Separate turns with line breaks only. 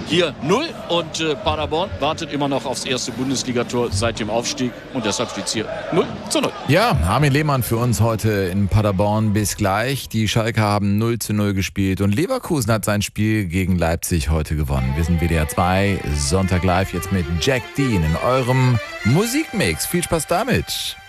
hier 0 und Paderborn wartet immer noch aufs erste Bundesligator seit dem Aufstieg und deshalb steht es hier 0:0.
Ja, Armin Lehmann für uns heute in Paderborn. Bis gleich. Die Schalker haben 0:0 gespielt und Leverkusen hat sein Spiel gegen Leipzig heute gewonnen. Wir sind WDR 2, Sonntag live jetzt mit Jack Dean in eurem Musikmix. Viel Spaß damit.